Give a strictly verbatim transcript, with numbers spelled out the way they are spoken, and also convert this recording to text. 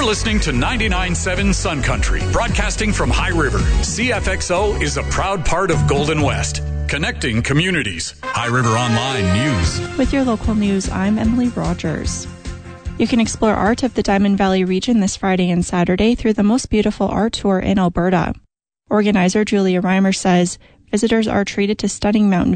listening to ninety-nine point seven Sun Country, broadcasting from High River. C F X O is a proud part of Golden West, connecting communities. High River Online News. With your local news, I'm Emily Rogers. You can explore art of the Diamond Valley region this Friday and Saturday through the Most Beautiful Art Tour in Alberta. Organizer Julia Reimer says visitors are treated to stunning mountain